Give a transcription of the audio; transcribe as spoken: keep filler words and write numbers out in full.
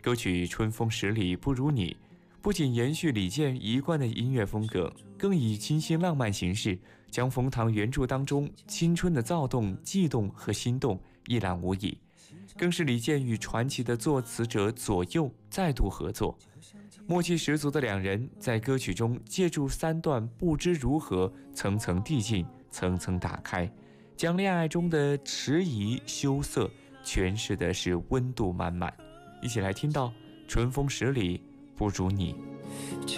歌曲《春风十里不如你》不仅延续李健一贯的音乐风格，更以清新浪漫形式将冯唐原著当中青春的躁动、悸动和心动一览无遗，更是李健与传奇的作词者左右再度合作。默契十足的两人在歌曲中借助三段不知如何层层递进、层层打开，将恋爱中的迟疑羞涩诠释的是温度满满。一起来听到《春风十里不如你》。